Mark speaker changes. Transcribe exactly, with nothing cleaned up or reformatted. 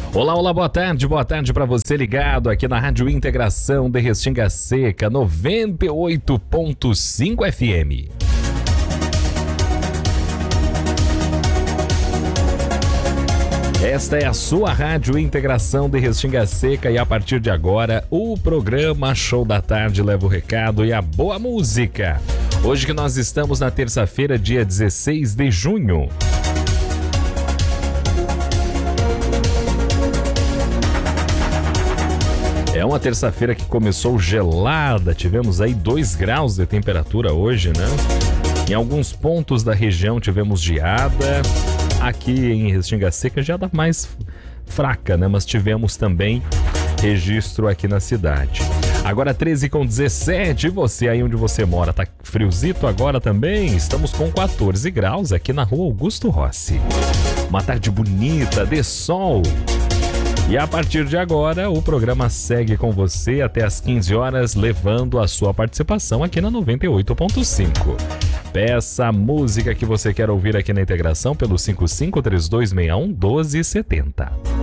Speaker 1: Olá, olá, boa tarde, boa tarde para você ligado aqui na Rádio Integração de Restinga Seca, noventa e oito ponto cinco F M. Esta é a sua Rádio Integração de Restinga Seca e a partir de agora o programa Show da Tarde leva o recado e a boa música. Hoje que nós estamos na terça-feira, dia dezesseis de junho. É uma terça-feira que começou gelada, tivemos aí dois graus de temperatura hoje, né? Em alguns pontos da região tivemos geada, aqui em Restinga Seca geada mais fraca, né? Mas tivemos também registro aqui na cidade. Agora treze com dezessete, você aí onde você mora, tá friozito agora também? Estamos com quatorze graus aqui na rua Augusto Rossi. Uma tarde bonita, de sol. E a partir de agora, o programa segue com você até às quinze horas, levando a sua participação aqui na noventa e oito ponto cinco. Peça a música que você quer ouvir aqui na integração pelo cinco cinco três dois seis um um doze setenta.